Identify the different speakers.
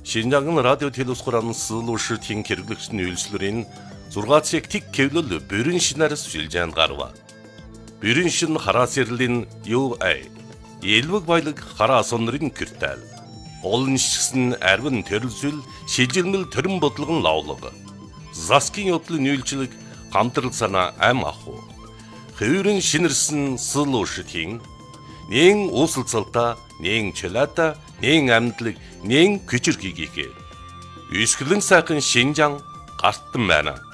Speaker 1: Шинжаан радио телевизхуран сылуушртын хэрэглэгчдийн үйлчлэрийн 6 цаг тэг кевлэл бүрэн шинарс шилжаан гарва. Бүрэн шин хараас ярлийн UA элвэг баялаг хараа сонрын киртал. Олон шигсэн арвин төрөлсөл шилжилмэл төрөн бодлогон лавлага. Заскин явдлын үйлчлэг хамтрал санаа ам аху. Хөвөрөн шинэрсэн сылуушртын нэн уусалцалта, нэн чөлата, нэн амьдлаг, нэн күчрхийгээ. Үсгэлэн сайхан Шинжаан гартан байна.